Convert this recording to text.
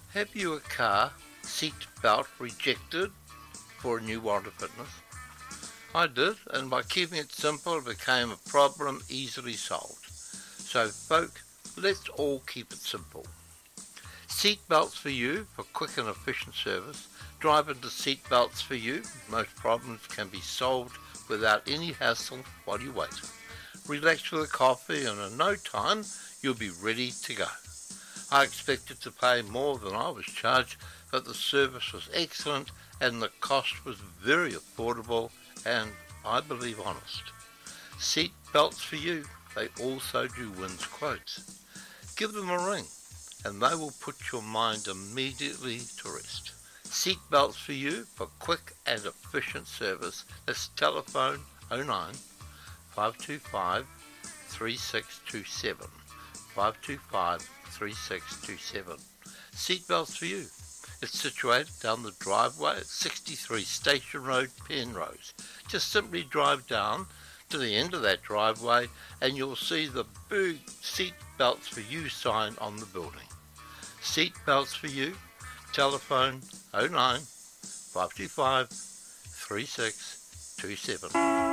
Have your car seat belt rejected for a new warrant of fitness? I did, and by keeping it simple it became a problem easily solved. So folk, let's all keep it simple. Seat belts for you for quick and efficient service. Drive into seat belts for you. Most problems can be solved without any hassle while you wait. Relax with a coffee and in no time you'll be ready to go. I expected to pay more than I was charged, but the service was excellent and the cost was very affordable and, I believe, honest. Seat belts for you. They also do Wynn's Quotes. Give them a ring and they will put your mind immediately to rest. Seat belts for you for quick and efficient service. That's telephone 09 525 3627. 525 3627. Seatbelts for you. It's situated down the driveway at 63 Station Road, Penrose. Just simply drive down to the end of that driveway and you'll see the big Seatbelts for You sign on the building. Seatbelts for you. Telephone 09 525 3627.